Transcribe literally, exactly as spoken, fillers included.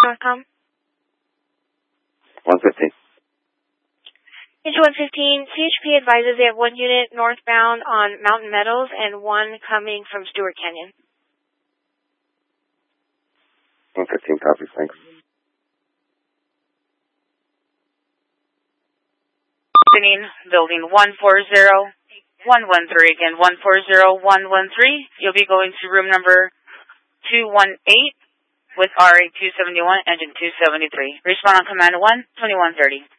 dot com. one fifteen. Engine one fifteen, C H P advises they have one unit northbound on Mountain Meadows and one coming from Stewart Canyon. one fifteen, copy, thanks. Building one four zero one one three, again, one four zero one one three. You'll be going to room number two one eight with R A two seventy-one, engine two seventy-three. Respond on command one, twenty-one thirty.